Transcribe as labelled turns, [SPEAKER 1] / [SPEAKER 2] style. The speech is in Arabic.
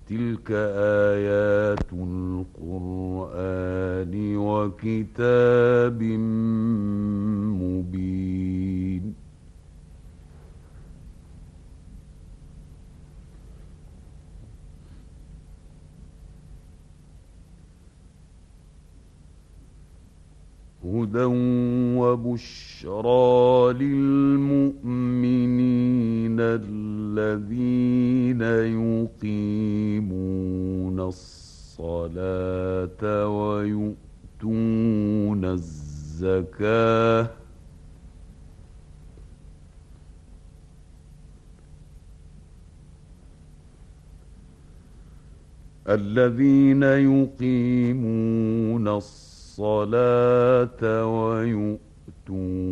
[SPEAKER 1] تلك آيات القرآن وكتاب مبين. هدى وبشرى للمؤمنين الذين يقيمون الصلاة ويؤتون الزكاة ويؤتون